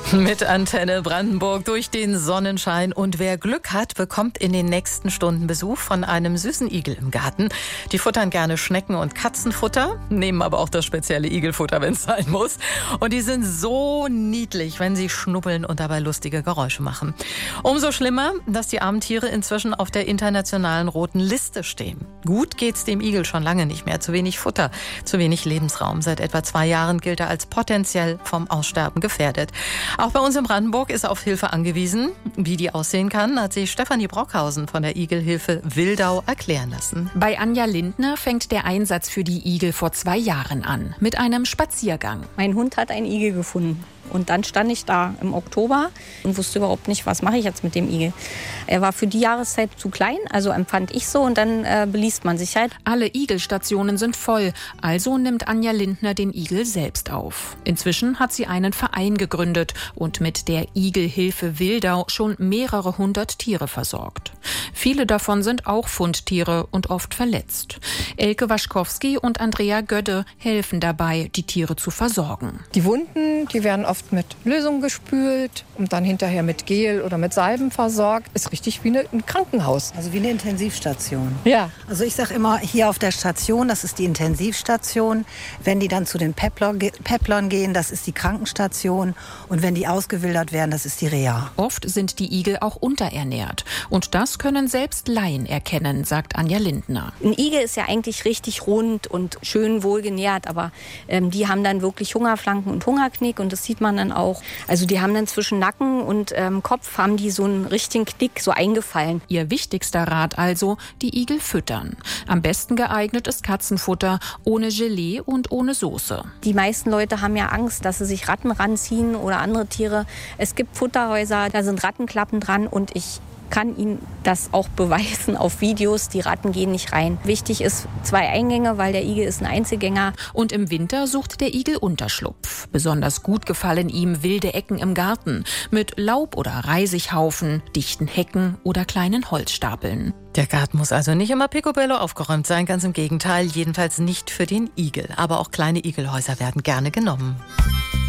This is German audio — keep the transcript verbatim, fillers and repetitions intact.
Mit Antenne Brandenburg durch den Sonnenschein. Und wer Glück hat, bekommt in den nächsten Stunden Besuch von einem süßen Igel im Garten. Die futtern gerne Schnecken- und Katzenfutter, nehmen aber auch das spezielle Igelfutter, wenn es sein muss. Und die sind so niedlich, wenn sie schnuppeln und dabei lustige Geräusche machen. Umso schlimmer, dass die armen Tiere inzwischen auf der internationalen roten Liste stehen. Gut geht's dem Igel schon lange nicht mehr. Zu wenig Futter, zu wenig Lebensraum. Seit etwa zwei Jahren gilt er als potenziell vom Aussterben gefährdet. Auch bei uns in Brandenburg ist er auf Hilfe angewiesen. Wie die aussehen kann, hat sich Stefanie Brockhausen von der Igelhilfe Wildau erklären lassen. Bei Anja Lindner fängt der Einsatz für die Igel vor zwei Jahren an, mit einem Spaziergang. Mein Hund hat einen Igel gefunden. Und dann stand ich da im Oktober und wusste überhaupt nicht, was mache ich jetzt mit dem Igel. Er war für die Jahreszeit zu klein, also empfand ich so, und dann äh, beließt man sich halt. Alle Igelstationen sind voll, also nimmt Anja Lindner den Igel selbst auf. Inzwischen hat sie einen Verein gegründet und mit der Igelhilfe Wildau schon mehrere hundert Tiere versorgt. Viele davon sind auch Fundtiere und oft verletzt. Elke Waschkowski und Andrea Gödde helfen dabei, die Tiere zu versorgen. Die Wunden, die werden oft mit Lösung gespült und dann hinterher mit Gel oder mit Salben versorgt. Ist richtig wie ein Krankenhaus. Also wie eine Intensivstation. Ja. Also ich sage immer, hier auf der Station, das ist die Intensivstation. Wenn die dann zu den Pepplern gehen, das ist die Krankenstation. Und wenn die ausgewildert werden, das ist die Reha. Oft sind die Igel auch unterernährt. Und das können selbst Laien erkennen, sagt Anja Lindner. Ein Igel ist ja eigentlich richtig rund und schön wohlgenährt, aber ähm, die haben dann wirklich Hungerflanken und Hungerknick, und das sieht man dann auch. Also die haben dann zwischen Nacken und ähm, Kopf haben die so einen richtigen Knick, so eingefallen. Ihr wichtigster Rat also, die Igel füttern. Am besten geeignet ist Katzenfutter, ohne Gelee und ohne Soße. Die meisten Leute haben ja Angst, dass sie sich Ratten ranziehen oder andere Tiere. Es gibt Futterhäuser, da sind Rattenklappen dran, und ich kann Ihnen das auch beweisen auf Videos. Die Ratten gehen nicht rein. Wichtig ist zwei Eingänge, weil der Igel ist ein Einzelgänger. Und im Winter sucht der Igel Unterschlupf. Besonders gut gefallen ihm wilde Ecken im Garten mit Laub- oder Reisighaufen, dichten Hecken oder kleinen Holzstapeln. Der Garten muss also nicht immer picobello aufgeräumt sein, ganz im Gegenteil, jedenfalls nicht für den Igel. Aber auch kleine Igelhäuser werden gerne genommen.